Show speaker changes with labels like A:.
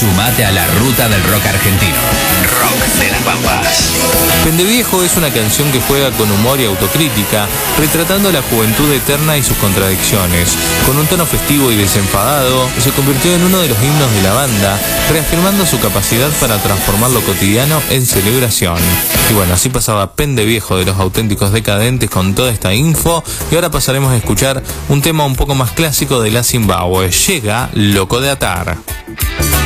A: Sumate a la ruta del rock argentino. Rock de las Pampas.
B: Pendeviejo es una canción que juega con humor y autocrítica, retratando la juventud eterna y sus contradicciones. Con un tono festivo y desenfadado, se convirtió en uno de los himnos de la banda, reafirmando su capacidad para transformar lo cotidiano en celebración. Y bueno, así pasaba Pendeviejo de Los Auténticos Decadentes con toda esta info, y ahora pasaremos a escuchar un tema un poco más clásico de la Zimbabue. Llega Loco de Atar.